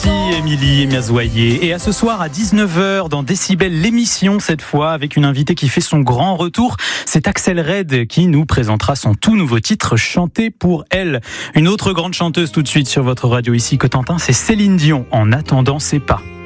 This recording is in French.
Émilie Miazoyer. Et à ce soir à 19h dans Décibel, l'émission cette fois avec une invitée qui fait son grand retour. C'est Axel Red qui nous présentera son tout nouveau titre Chanter pour elle. Une autre grande chanteuse tout de suite sur votre radio ici Cotentin, c'est Céline Dion. En attendant ses pas.